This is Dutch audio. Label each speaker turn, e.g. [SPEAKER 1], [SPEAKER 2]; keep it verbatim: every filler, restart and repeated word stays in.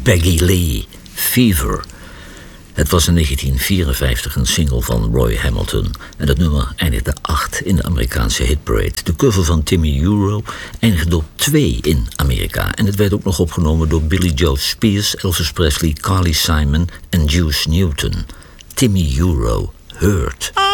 [SPEAKER 1] Peggy Lee, Fever. Het was in negentien vierenvijftig een single van Roy Hamilton. En dat nummer eindigde acht in de Amerikaanse hitparade. De cover van Timmy Euro eindigde op twee in Amerika. En het werd ook nog opgenomen door Billy Joe Spears, Elvis Presley, Carly Simon en Juice Newton. Timmy Euro, Hurt.